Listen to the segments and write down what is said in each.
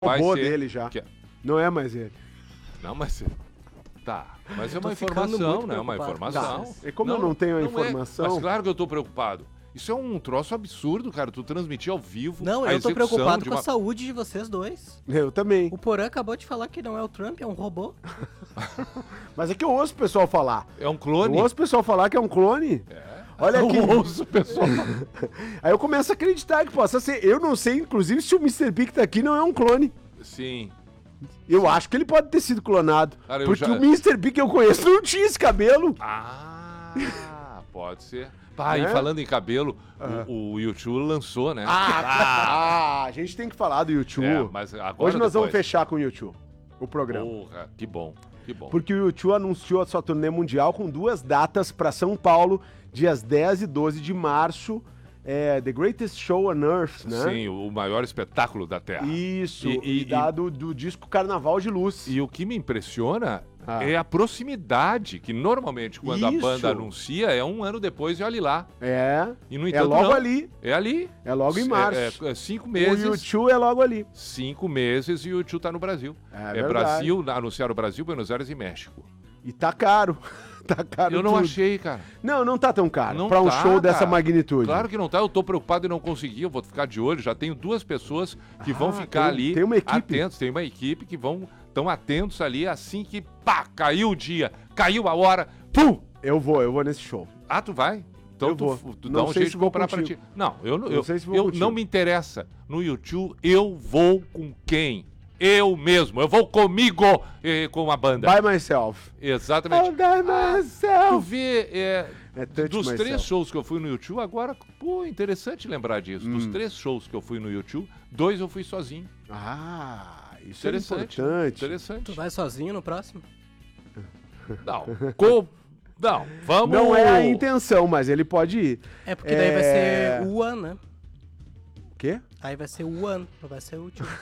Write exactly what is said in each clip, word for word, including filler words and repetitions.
Roubou dele já. Que... Não é mais ele. Não, mas... Tá, mas é uma informação, né? É uma informação. Tá. E como não, eu não tenho a não informação... É. Mas claro que eu tô preocupado. Isso é um troço absurdo, cara. Tu transmitir ao vivo. Não, eu tô preocupado com uma... a saúde de vocês dois. Eu também. O Porã acabou de falar que não é o Trump, é um robô. Mas é que eu ouço o pessoal falar. É um clone? Eu ouço o pessoal falar que é um clone. É. Olha aqui. Eu ouço o pessoal. Aí eu começo a acreditar que possa ser. Eu não sei, inclusive, se o mister P que tá aqui não é um clone. Sim. Eu acho que ele pode ter sido clonado. Cara, porque já... o mister P que eu conheço não tinha esse cabelo. Ah, pode ser. Pá, é? E falando em cabelo, uhum. o, o YouTube lançou, né? Ah, ah, a gente tem que falar do YouTube. É, mas agora Hoje nós depois... vamos fechar com o YouTube, o programa. Porra, que bom, que bom. Porque o YouTube anunciou a sua turnê mundial com duas datas para São Paulo, dias dez e doze de março. É The Greatest Show on Earth, né? Sim, o maior espetáculo da Terra. Isso, e, e dado e... do disco Carnaval de Luz. E o que me impressiona ah. é a proximidade, que normalmente quando Isso. a banda anuncia é um ano depois e olha lá. É, e no entanto, é logo não. ali. É ali. É logo em março. É, é, é cinco meses. O YouTube é logo ali. Cinco meses e o YouTube tá no Brasil. É, é Brasil, anunciaram o Brasil, Buenos Aires e México. E tá caro. Tá caro Eu não tudo. achei, cara. Não, não tá tão caro. Não pra um tá, show cara. dessa magnitude. Claro que não tá. Eu tô preocupado em não conseguir. Eu vou ficar de olho. Já tenho duas pessoas que ah, vão ficar tem, ali tem uma equipe. atentos. Tem uma equipe que vão tão atentos ali assim que pá, caiu o dia, caiu a hora, pum! Eu vou, eu vou nesse show. Ah, tu vai? Então eu tu, vou. tu não dá um jeito de comprar pra ti. Não, eu não. Eu, não, sei se vou eu não me interessa. No YouTube, eu vou com quem? Eu mesmo, eu vou comigo eh, com a banda. By myself. Exatamente. Oh, by myself. Tu vê, é, é dos myself. três shows que eu fui no YouTube, agora, pô, interessante lembrar disso. Hum. Dos três shows que eu fui no YouTube, dois eu fui sozinho. Ah, isso é interessante, importante. Interessante. Tu vai sozinho no próximo? Não, com... Não, vamos... Não é a intenção, mas ele pode ir. É porque daí é... vai ser o One, né? O quê? Aí vai ser o One, não vai ser o Two.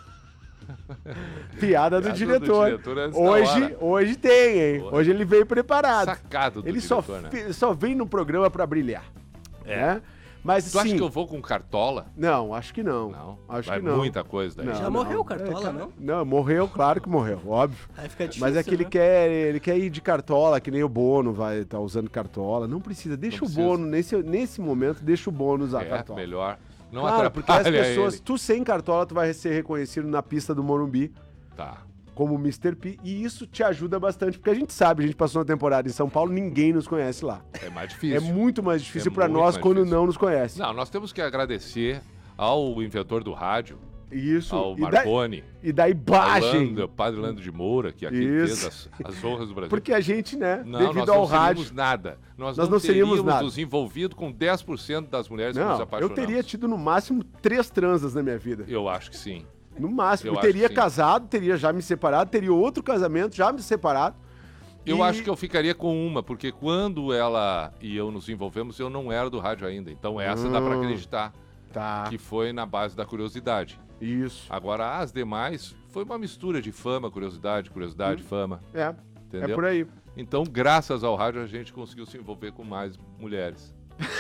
Piada do Piada diretor. Do diretor hoje, hoje tem, hein? Hoje, hoje ele veio preparado. Sacado do ele diretor, só, né? só vem no programa pra brilhar. É. Né? Mas, tu sim, acha que eu vou com Cartola? Não, acho que não. Não, acho vai que não. muita coisa daí. Não, Já não. morreu o Cartola, é, não? Não, morreu, claro que morreu, óbvio. Aí fica difícil, Mas é que né? ele quer, ele quer ir de Cartola, que nem o Bono vai estar tá usando Cartola. Não precisa, deixa não o precisa. Bono, nesse, nesse momento, deixa o Bono usar é, Cartola. melhor. Não claro, porque as pessoas, ele. tu sem Cartola, tu vai ser reconhecido na pista do Morumbi. Tá. Como mister P, e isso te ajuda bastante, porque a gente sabe, a gente passou uma temporada em São Paulo, ninguém nos conhece lá. É mais difícil. É muito mais difícil é pra nós quando difícil. não nos conhece. Não, nós temos que agradecer ao inventor do rádio, isso. ao e Marconi. Da, e da imagem. O padre Lando de Moura, que aqui isso. fez as, as honras do Brasil. Porque a gente, né, não, devido nós ao não rádio... Nós nada. Nós, nós não, não seríamos teríamos nada. nos envolvido com dez por cento das mulheres não, que nos apaixonamos. Eu teria tido no máximo três transas na minha vida. Eu acho que sim. No máximo. Eu Eu teria que casado, teria já me separado, teria outro casamento, já me separado. Eu e... acho que eu ficaria com uma, porque quando ela e eu nos envolvemos, eu não era do rádio ainda. Então essa hum, dá pra acreditar tá. que foi na base da curiosidade. Isso. Agora, as demais, foi uma mistura de fama, curiosidade, curiosidade, hum. fama. É, entendeu? É por aí. Então, graças ao rádio, a gente conseguiu se envolver com mais mulheres.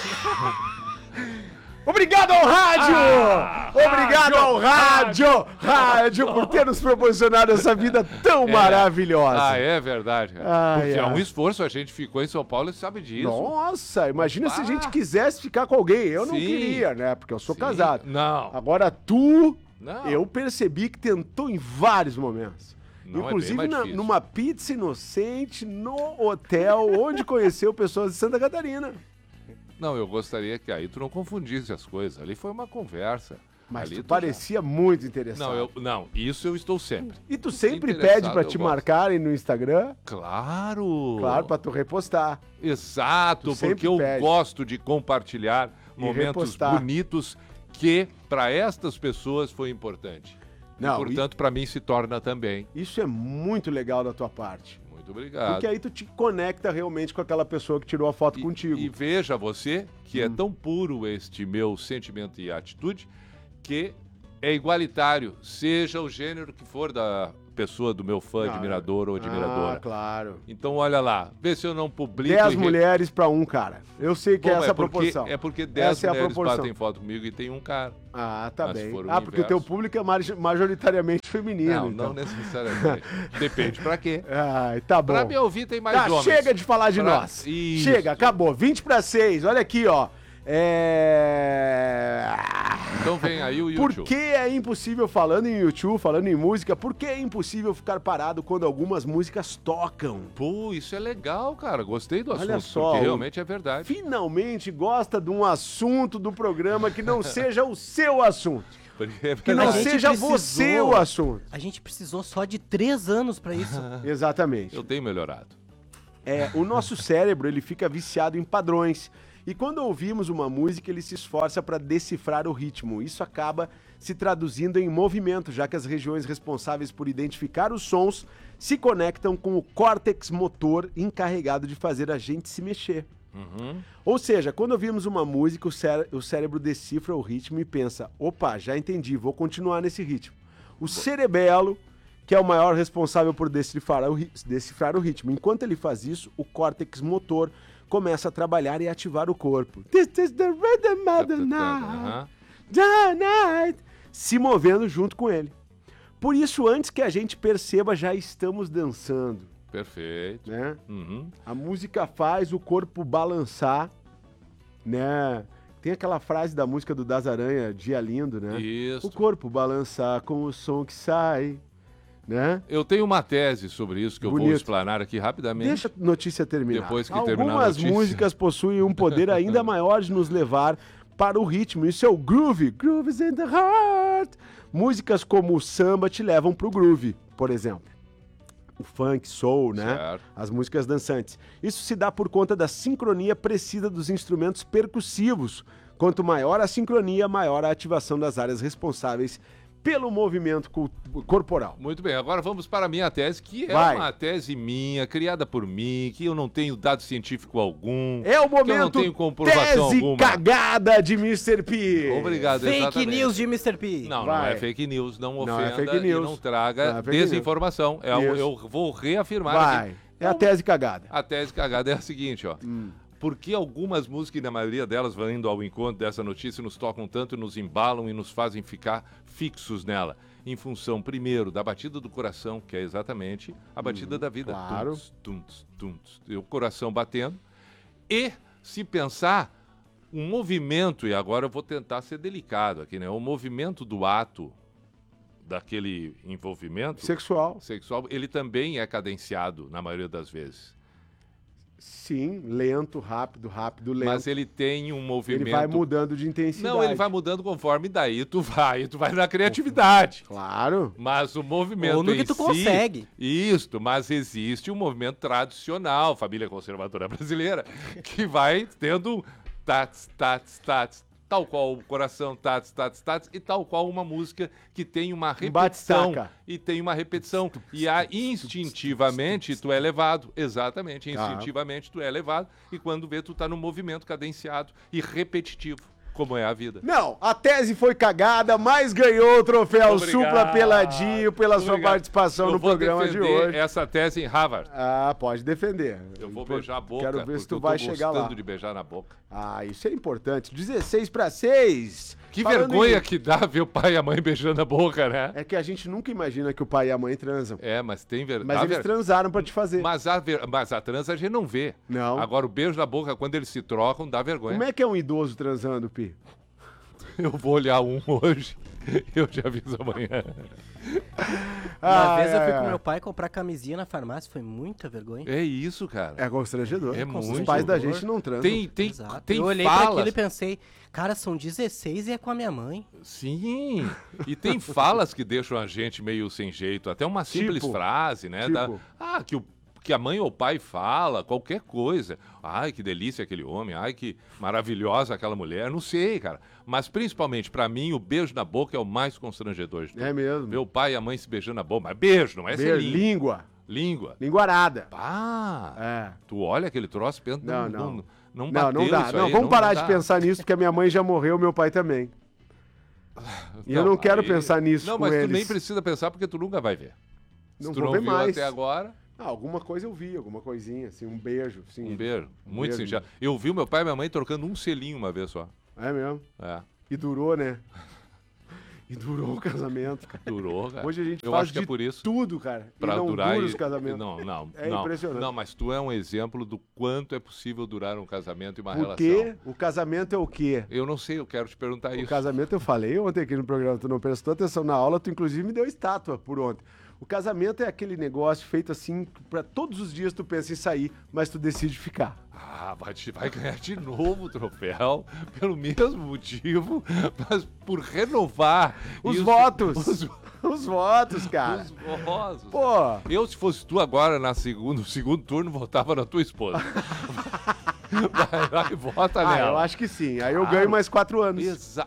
Obrigado ao rádio! Ah, Obrigado rádio, ao rádio! Rádio, rádio por ter nos proporcionado essa vida tão é. maravilhosa. Ah, é verdade, cara. Ah, Porque é. é um esforço, a gente ficou em São Paulo e sabe disso. Nossa, imagina ah. se a gente quisesse ficar com alguém. Eu Sim. não queria, né? Porque eu sou Sim. casado. Não. Agora tu, não. eu percebi que tentou em vários momentos. Não, inclusive é na, numa pizza inocente no hotel onde conheceu pessoas de Santa Catarina. Não, eu gostaria que aí tu não confundisse as coisas. Ali foi uma conversa. Mas Ali tu tu parecia já... muito interessado. Não, eu, não, isso eu estou sempre. E tu sempre pede pra te gosto. marcarem no Instagram? Claro! Claro, pra tu repostar. Exato, porque eu pede. gosto de compartilhar e momentos repostar. bonitos que para estas pessoas foi importante. Não, e, portanto, e... para mim se torna também. Isso é muito legal da tua parte. Muito obrigado. Porque aí tu te conecta realmente com aquela pessoa que tirou a foto e, contigo. E veja você que hum. é tão puro este meu sentimento e atitude que é igualitário, seja o gênero que for da pessoa, do meu fã, Ah, admirador ou admiradora. Ah, claro. Então, olha lá, vê se eu não publico... dez e re- mulheres pra um cara. Eu sei que Bom, é essa a porque, proporção. É porque dez Essa é a mulheres proporção. batem foto comigo e tem um cara. Ah, tá Mas se bem. for o Ah, porque o teu inverso- público é maj- majoritariamente feminino. Não, então. não necessariamente. Depende pra quê. Ai, tá bom. Pra me ouvir tem mais Tá, homens. chega de falar de Pra- nós. Isso. Chega, acabou. vinte para seis. Olha aqui, ó. É... Então vem aí o Por YouTube. que é impossível, falando em YouTube, falando em música, por que é impossível ficar parado quando algumas músicas tocam? Pô, isso é legal, cara. Gostei do Olha assunto, só, porque o- realmente é verdade. Finalmente gosta de um assunto do programa que não seja o seu assunto. Porque- Que não A gente seja precisou. você o assunto. A gente precisou só de três anos pra isso. Exatamente. Eu tenho melhorado. É, o nosso cérebro, ele fica viciado em padrões. E quando ouvimos uma música, ele se esforça para decifrar o ritmo. Isso acaba se traduzindo em movimento, já que as regiões responsáveis por identificar os sons se conectam com o córtex motor encarregado de fazer a gente se mexer. Uhum. Ou seja, quando ouvimos uma música, o, cére- o cérebro decifra o ritmo e pensa: opa, já entendi, vou continuar nesse ritmo. O cerebelo, que é o maior responsável por decifrar o, ri- decifrar o ritmo. Enquanto ele faz isso, o córtex motor começa a trabalhar e ativar o corpo. This is the rhythm of the night, Aham. the night, se movendo junto com ele. Por isso, antes que a gente perceba, já estamos dançando, Perfeito. né? Uhum. A música faz o corpo balançar, né? Tem aquela frase da música do Das Aranha, Dia Lindo, né? Isso. O corpo balançar com o som que sai, né? Eu tenho uma tese sobre isso que eu vou Bonito. explanar aqui rapidamente. Deixa a notícia terminar. Depois que terminar a Algumas notícia. músicas possuem um poder ainda maior de nos levar para o ritmo. Isso é o groove. Groove's in the heart. Músicas como o samba te levam pro groove, por exemplo. O funk, soul, né? Certo. As músicas dançantes. Isso se dá por conta da sincronia precisa dos instrumentos percussivos. Quanto maior a sincronia, maior a ativação das áreas responsáveis pelo movimento cu- corporal. Muito bem, agora vamos para a minha tese, que é Vai. uma tese minha, criada por mim, que eu não tenho dado científico algum. É o que eu não momento tenho comprovação tese alguma. cagada de mister P. Obrigado, Fake exatamente. news de mister P. Não, não Vai. é fake news, não Não ofenda é fake news. e não traga Não é fake desinformação. É, o- Isso. eu vou reafirmar Vai. aqui. É a tese cagada. A tese cagada é a seguinte, ó. Hum. Por que algumas músicas, e na maioria delas, vão indo ao encontro dessa notícia, nos tocam tanto, nos embalam e nos fazem ficar fixos nela? Em função, primeiro, da batida do coração, que é exatamente a batida da vida. claro. Tunts, tunts, tunts. E o coração batendo. E, se pensar, um movimento, e agora eu vou tentar ser delicado aqui, né? O movimento do ato, daquele envolvimento Sexual. sexual, ele também é cadenciado, na maioria das vezes. Sim, lento, rápido, rápido, lento. Mas ele tem um movimento... Ele vai mudando de intensidade. Não, ele vai mudando conforme daí tu vai, tu vai na criatividade. Claro. Mas o movimento Ou no em que tu si- consegue. Isto, mas existe um movimento tradicional, família conservadora brasileira, que vai tendo tats, tats, tats, tal qual o coração, tats, tats, tats, e tal qual uma música que tem uma repetição. bate-saca. E tem uma repetição. E a, instintivamente tu é levado. Exatamente, Tá. instintivamente tu é levado. E quando vê, tu tá num movimento cadenciado e repetitivo, como é a vida. Não, a tese foi cagada, mas ganhou o troféu Obrigado. Supla Peladinho pela sua Obrigado. participação Eu no vou programa de defender hoje. essa tese em Harvard. Ah, pode defender. Eu vou Impor- beijar a boca, Quero ver porque se tu eu vai tô chegar lá. gostando de beijar na boca. Ah, isso é importante. dezesseis para seis. Que Falando vergonha em- que dá ver o pai e a mãe beijando a boca, né? É que a gente nunca imagina que o pai e a mãe transam. É, mas tem ver... Mas dá eles ver- transaram pra te fazer. Mas a, ver... mas a trans a gente não vê. Não. Agora o beijo na boca, quando eles se trocam, dá vergonha. Como é que é um idoso transando, Pi? Eu vou olhar um hoje, eu te aviso amanhã. Uma Ai, vez eu fui ai, com ai. meu pai comprar camisinha na farmácia, foi muita vergonha. É isso, cara. É constrangedor. É Os muito. pais da gente não transam. Tem, tem, Exato. tem eu olhei pra falas. aquilo e pensei, cara, são dezesseis e é com a minha mãe. Sim, e tem falas que deixam a gente meio sem jeito, até uma simples Tipo? frase, né? Tipo? da- ah, que, o, que a mãe ou o pai fala, qualquer coisa. Ai, que delícia aquele homem, ai, que maravilhosa aquela mulher, não sei, cara. Mas principalmente, pra mim, o beijo na boca é o mais constrangedor de tudo. É mesmo. Ver o pai e a mãe se beijando na boca, mas beijo, não é Ver, ser língua. língua. Língua. Linguarada. Pá, É. tu olha aquele troço e pensa, Não, não, não. não, não, Não, bateu não dá. isso Não, aí, vamos parar dá. de pensar nisso, porque a minha mãe já morreu, meu pai também. E eu não quero aí- pensar nisso Não, com mas eles. tu nem precisa pensar porque tu nunca vai ver. Não Se tu vou não ver viu mais. até agora, Ah, alguma coisa eu vi, alguma coisinha, assim, um beijo. Assim, um beijo. Muito beijo. singelo. Eu vi o meu pai e minha mãe trocando um selinho uma vez só. É mesmo? É. E durou, né? E durou o casamento, cara. Durou, cara. Hoje a gente Eu faz acho que de é por isso. tudo, cara. Pra e não durar dura e- os casamentos. Não, não. É não. impressionante. Não, mas tu é um exemplo do quanto é possível durar um casamento e uma relação. Porque o casamento é o quê? Eu não sei, eu quero te perguntar O isso. casamento eu falei ontem aqui no programa, tu não prestou atenção na aula, tu inclusive me deu estátua por ontem. O casamento é aquele negócio feito assim, pra todos os dias tu pensa em sair, mas tu decide ficar. Ah, vai, te- vai ganhar de novo o troféu, pelo mesmo motivo, mas por renovar Os isso- votos! Os, Os votos, cara. os votos. Pô, Eu, se fosse tu agora, na segundo, no segundo turno, votava na tua esposa. Vai lá e vota ah, nela. eu acho que sim. Aí eu Claro. ganho mais quatro anos. Exa...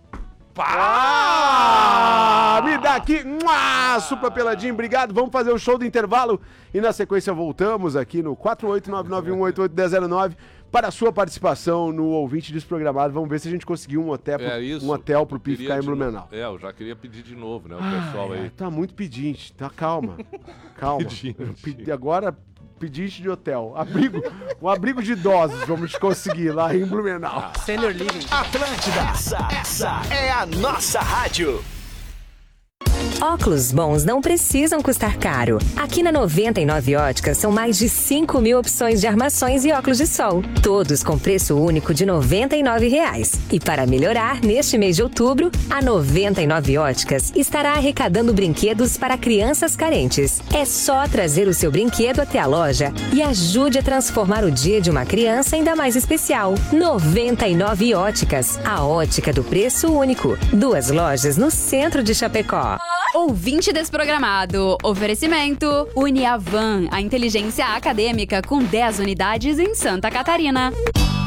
Ah, me dá aqui, mua, supla peladinho, obrigado. Vamos fazer o show do intervalo e na sequência voltamos aqui no quatro oito nove nove um oito oito um zero zero nove para a sua participação no ouvinte desprogramado. Vamos ver se a gente conseguiu um hotel pro, É isso. um hotel pro Eu Pi queria ficar em de novo- Blumenau. É, eu já queria pedir de novo, né? O pessoal Ai, aí. tá muito pedinte, tá calma. Calma. Pedinte. Pedi- Agora pedinte de hotel. Abrigo, um abrigo de idosos vamos conseguir lá em Blumenau. Senior Living. Atlântida, essa, essa é a nossa rádio. Óculos bons não precisam custar caro. Aqui na noventa e nove Óticas são mais de cinco mil opções de armações e óculos de sol. Todos com preço único de noventa e nove reais. E para melhorar, neste mês de outubro, a noventa e nove Óticas estará arrecadando brinquedos para crianças carentes. É só trazer o seu brinquedo até a loja e ajude a transformar o dia de uma criança ainda mais especial. noventa e nove Óticas, a ótica do preço único. Duas lojas no centro de Chapecó. Ouvinte desprogramado. Oferecimento Uniavan, a inteligência acadêmica com dez unidades em Santa Catarina.